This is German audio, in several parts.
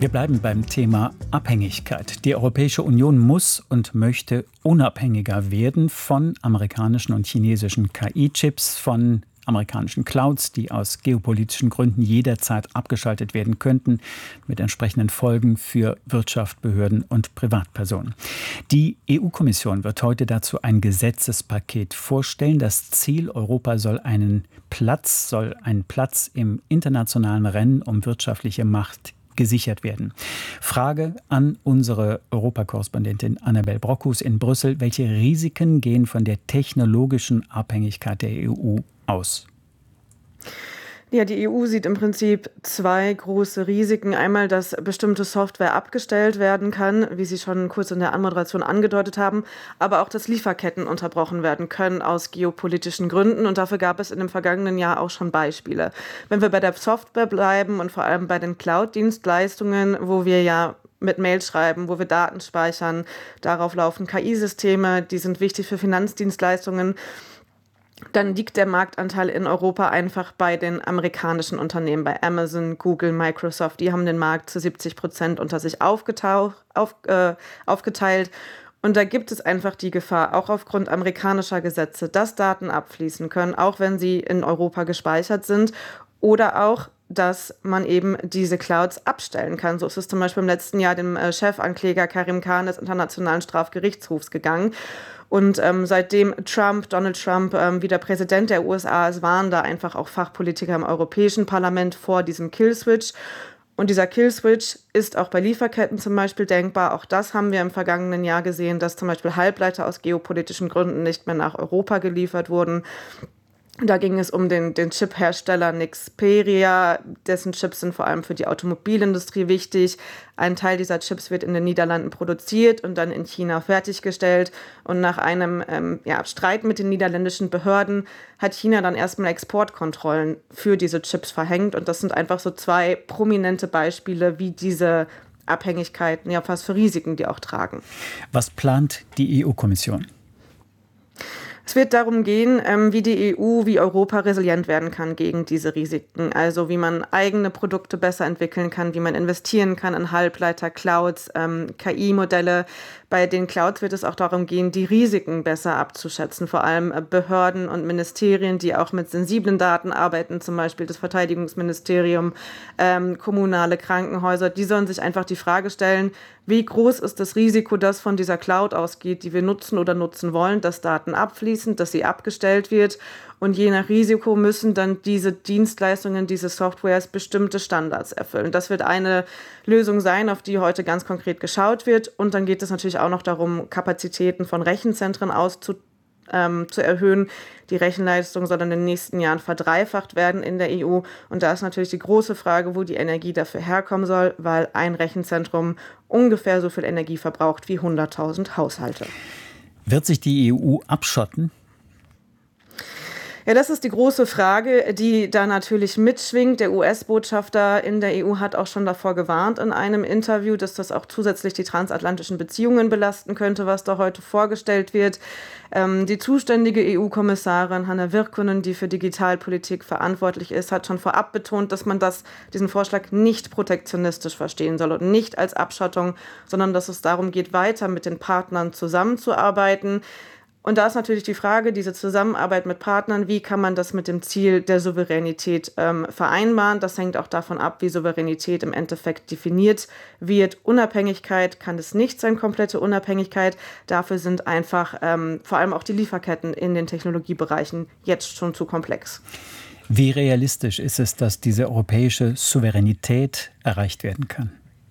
Wir bleiben beim Thema Abhängigkeit. Die Europäische Union muss und möchte unabhängiger werden von amerikanischen und chinesischen KI-Chips, von amerikanischen Clouds, die aus geopolitischen Gründen jederzeit abgeschaltet werden könnten, mit entsprechenden Folgen für Wirtschaft, Behörden und Privatpersonen. Die EU-Kommission wird heute dazu ein Gesetzespaket vorstellen. Das Ziel: Europa soll einen Platz im internationalen Rennen um wirtschaftliche Macht gesichert werden. Frage an unsere Europakorrespondentin Annabel Brockhus in Brüssel: Welche Risiken gehen von der technologischen Abhängigkeit der EU aus? Ja, die EU sieht im Prinzip zwei große Risiken. Einmal, dass bestimmte Software abgestellt werden kann, wie Sie schon kurz in der Anmoderation angedeutet haben, aber auch, dass Lieferketten unterbrochen werden können aus geopolitischen Gründen. Und dafür gab es in dem vergangenen Jahr auch schon Beispiele. Wenn wir bei der Software bleiben und vor allem bei den Cloud-Dienstleistungen, wo wir ja mit Mails schreiben, wo wir Daten speichern, darauf laufen KI-Systeme, die sind wichtig für Finanzdienstleistungen, dann liegt der Marktanteil in Europa einfach bei den amerikanischen Unternehmen, bei Amazon, Google, Microsoft. Die haben den Markt zu 70% unter sich aufgeteilt. Und da gibt es einfach die Gefahr, auch aufgrund amerikanischer Gesetze, dass Daten abfließen können, auch wenn sie in Europa gespeichert sind, oder auch, dass man eben diese Clouds abstellen kann. So ist es zum Beispiel im letzten Jahr dem Chefankläger Karim Khan des Internationalen Strafgerichtshofs gegangen. Und seitdem Donald Trump wieder Präsident der USA ist, waren da einfach auch Fachpolitiker im Europäischen Parlament vor diesem Killswitch. Und dieser Killswitch ist auch bei Lieferketten zum Beispiel denkbar. Auch das haben wir im vergangenen Jahr gesehen, dass zum Beispiel Halbleiter aus geopolitischen Gründen nicht mehr nach Europa geliefert wurden. Da ging es um den Chip-Hersteller Nexperia, dessen Chips sind vor allem für die Automobilindustrie wichtig. Ein Teil dieser Chips wird in den Niederlanden produziert und dann in China fertiggestellt. Und nach einem Streit mit den niederländischen Behörden hat China dann erstmal Exportkontrollen für diese Chips verhängt. Und das sind einfach so zwei prominente Beispiele, wie diese Abhängigkeiten, ja fast für Risiken, die auch tragen. Was plant die EU-Kommission? Es wird darum gehen, wie die EU, wie Europa resilient werden kann gegen diese Risiken. Also wie man eigene Produkte besser entwickeln kann, wie man investieren kann in Halbleiter, Clouds, KI-Modelle. Bei den Clouds wird es auch darum gehen, die Risiken besser abzuschätzen. Vor allem Behörden und Ministerien, die auch mit sensiblen Daten arbeiten, zum Beispiel das Verteidigungsministerium, kommunale Krankenhäuser, die sollen sich einfach die Frage stellen: Wie groß ist das Risiko, das von dieser Cloud ausgeht, die wir nutzen oder nutzen wollen, dass Daten abfließen, dass sie abgestellt wird? Und je nach Risiko müssen dann diese Dienstleistungen, diese Softwares bestimmte Standards erfüllen. Das wird eine Lösung sein, auf die heute ganz konkret geschaut wird. Und dann geht es natürlich auch noch darum, Kapazitäten von Rechenzentren zu erhöhen. Die Rechenleistung soll in den nächsten Jahren verdreifacht werden in der EU. Und da ist natürlich die große Frage, wo die Energie dafür herkommen soll, weil ein Rechenzentrum ungefähr so viel Energie verbraucht wie 100.000 Haushalte. Wird sich die EU abschotten? Ja, das ist die große Frage, die da natürlich mitschwingt. Der US-Botschafter in der EU hat auch schon davor gewarnt in einem Interview, dass das auch zusätzlich die transatlantischen Beziehungen belasten könnte, was da heute vorgestellt wird. Die zuständige EU-Kommissarin Hanna Virkkunen, die für Digitalpolitik verantwortlich ist, hat schon vorab betont, dass man diesen Vorschlag nicht protektionistisch verstehen soll und nicht als Abschottung, sondern dass es darum geht, weiter mit den Partnern zusammenzuarbeiten. Und da ist natürlich die Frage, diese Zusammenarbeit mit Partnern, wie kann man das mit dem Ziel der Souveränität vereinbaren? Das hängt auch davon ab, wie Souveränität im Endeffekt definiert wird. Unabhängigkeit kann es nicht sein, komplette Unabhängigkeit. Dafür sind einfach vor allem auch die Lieferketten in den Technologiebereichen jetzt schon zu komplex. Wie realistisch ist es, dass diese europäische Souveränität erreicht werden kann?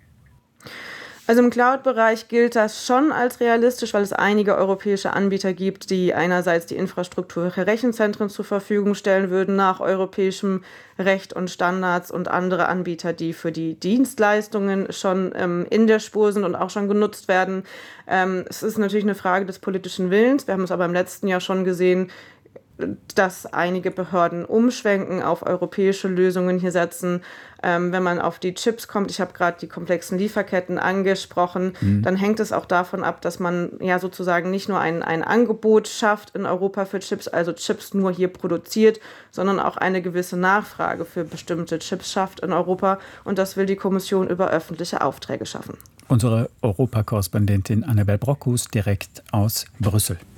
Also im Cloud-Bereich gilt das schon als realistisch, weil es einige europäische Anbieter gibt, die einerseits die Infrastruktur für Rechenzentren zur Verfügung stellen würden nach europäischem Recht und Standards, und andere Anbieter, die für die Dienstleistungen schon in der Spur sind und auch schon genutzt werden. Es ist natürlich eine Frage des politischen Willens. Wir haben es aber im letzten Jahr schon gesehen, dass einige Behörden umschwenken, auf europäische Lösungen hier setzen. Wenn man auf die Chips kommt, ich habe gerade die komplexen Lieferketten angesprochen, dann hängt es auch davon ab, dass man ja sozusagen nicht nur ein Angebot schafft in Europa für Chips, also Chips nur hier produziert, sondern auch eine gewisse Nachfrage für bestimmte Chips schafft in Europa. Und das will die Kommission über öffentliche Aufträge schaffen. Unsere Europakorrespondentin Annabel Brockhus direkt aus Brüssel.